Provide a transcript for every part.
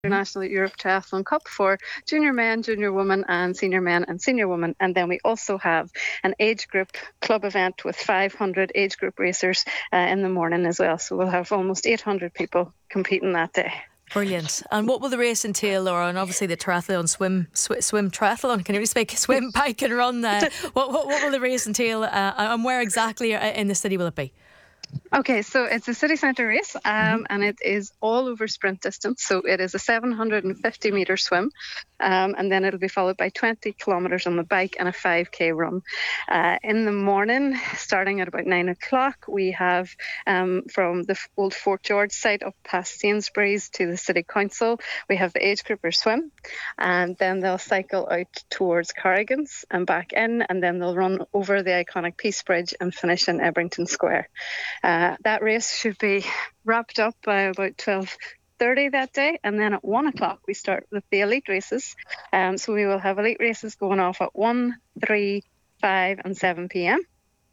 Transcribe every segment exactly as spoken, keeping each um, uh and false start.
International Europe Triathlon Cup for junior men, junior women and senior men and senior women. And then we also have an age group club event with five hundred age group racers uh, in the morning as well. So we'll have almost eight hundred people competing that day. Brilliant. And what will the race entail, Laura? And obviously the triathlon, swim, sw- swim triathlon, can you speak? Swim, bike and run. Uh, what, what, what will the race entail uh, and where exactly in the city will it be? Okay, so it's a city centre race um, mm-hmm. and it is all over sprint distance. So it is a seven hundred fifty metre swim um, and then it'll be followed by twenty kilometres on the bike and a five K run. Uh, in the morning, starting at about nine o'clock, we have um, from the old Fort George site up past Sainsbury's to the City Council, we have the age groupers swim, and then they'll cycle out towards Corrigan's and back in, and then they'll run over the iconic Peace Bridge and finish in Ebrington Square. Uh, that race should be wrapped up by about twelve thirty that day, and then at one o'clock we start with the elite races. Um, so we will have elite races going off at one, three, five and seven p.m.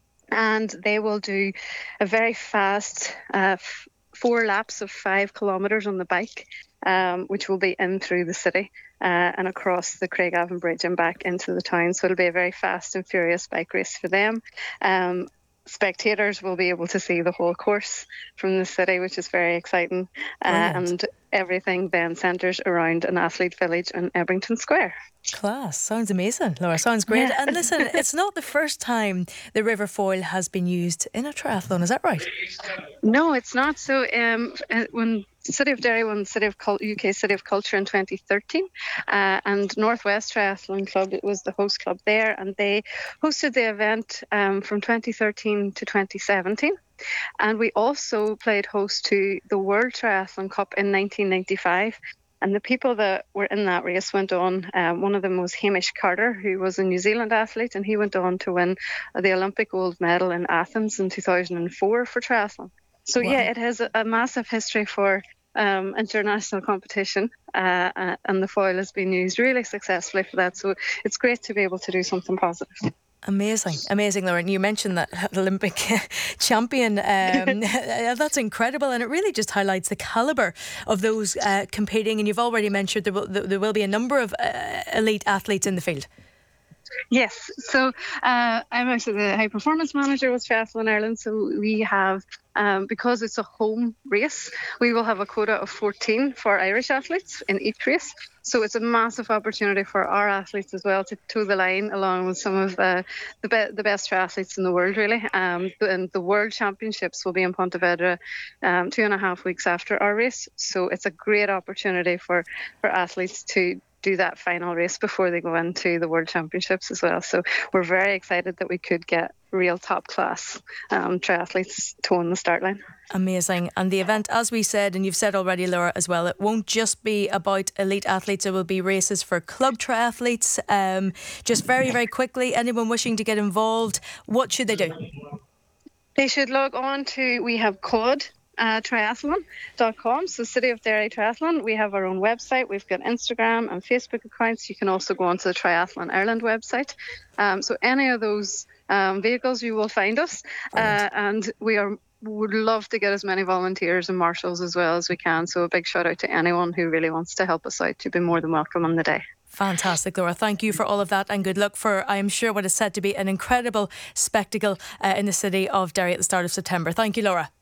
and they will do a very fast uh, f- four laps of five kilometres on the bike, um, which will be in through the city uh, and across the Craigavon Bridge and back into the town. So it'll be a very fast and furious bike race for them. Um, Spectators will be able to see the whole course from the city, which is very exciting. Uh, and everything then centres around an athlete village in Ebrington Square. Class. Sounds amazing, Laura. Sounds great. Yeah. And listen, it's not the first time the River Foyle has been used in a triathlon, is that right? No, it's not. So um, when City of Derry won City of Cul- U K City of Culture in twenty thirteen, uh, and Northwest Triathlon Club, it was the host club there, and they hosted the event um, from twenty thirteen to twenty seventeen. And we also played host to the World Triathlon Cup in nineteen ninety-five. And the people that were in that race went on. Um, one of them was Hamish Carter, who was a New Zealand athlete, and he went on to win the Olympic gold medal in Athens in two thousand four for triathlon. So wow. yeah, it has a, a massive history for um, international competition, uh, uh, and the foil has been used really successfully for that. So it's great to be able to do something positive. Amazing, amazing, Lauren. You mentioned that Olympic champion. Um, that's incredible, and it really just highlights the calibre of those uh, competing. And you've already mentioned there will, there will be a number of uh, elite athletes in the field. Yes, so uh, I'm actually the high performance manager with Triathlon Ireland. So we have, um, because it's a home race, we will have a quota of fourteen for Irish athletes in each race. So it's a massive opportunity for our athletes as well to toe the line along with some of uh, the be- the best triathletes in the world, really. Um, and the World Championships will be in Pontevedra um, two and a half weeks after our race. So it's a great opportunity for, for athletes to do that final race before they go into the World Championships as well. So we're very excited that we could get real top class um, triathletes toeing the start line. Amazing. And the event, as we said, and you've said already, Laura, as well, it won't just be about elite athletes. It will be races for club triathletes. Um, just very, very quickly, anyone wishing to get involved, what should they do? They should log on to, we have Cod. Uh, triathlon dot com, so City of Derry Triathlon. We have our own website. We've got Instagram and Facebook accounts. You can also go onto the Triathlon Ireland website. Um, so any of those um, vehicles, you will find us. Uh, and we are would love to get as many volunteers and marshals as well as we can. So a big shout out to anyone who really wants to help us out. You'd be more than welcome on the day. Fantastic, Laura. Thank you for all of that, and good luck for, I am sure, what is said to be an incredible spectacle uh, in the city of Derry at the start of September. Thank you, Laura.